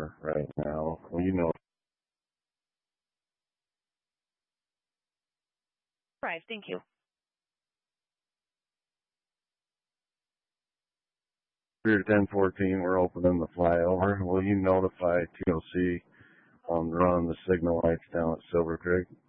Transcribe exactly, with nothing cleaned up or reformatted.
there right now. Well, you know, Right. Thank you. ten fourteen, we're opening the flyover. Will you notify T O C on run the signal lights down at Silver Creek?